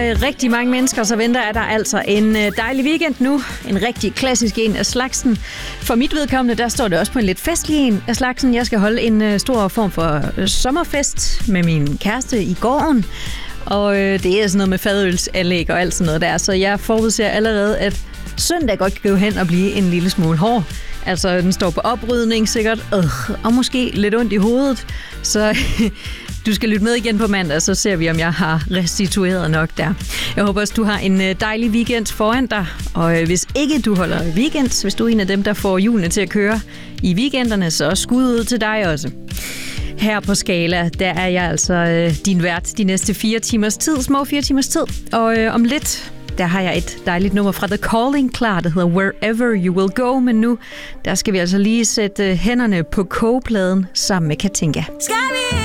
rigtig mange mennesker, så venter der altså en dejlig weekend nu. En rigtig klassisk en af slagsen. For mit vedkommende, der står det også på en lidt festlig en af slagsen. Jeg skal holde en stor form for sommerfest med min kæreste i gården. Og det er sådan noget med fadølsanlæg og alt sådan noget der. Så jeg forudser allerede, at søndag godt kan gå hen og blive en lille smule hård. Altså, den står på oprydning sikkert, og måske lidt ondt i hovedet. Så du skal lytte med igen på mandag, så ser vi, om jeg har restitueret nok der. Jeg håber også, du har en dejlig weekend foran dig. Og hvis ikke du holder weekend, hvis du er en af dem, der får hjulene til at køre i weekenderne, så skud ud til dig også. Her på Skala, der er jeg altså din vært de næste 4 timers tid, små 4 timers tid. Og om lidt, der har jeg et dejligt nummer fra The Calling klar, der hedder Wherever You Will Go. Men nu, der skal vi altså lige sætte hænderne på kogepladen sammen med Katinka.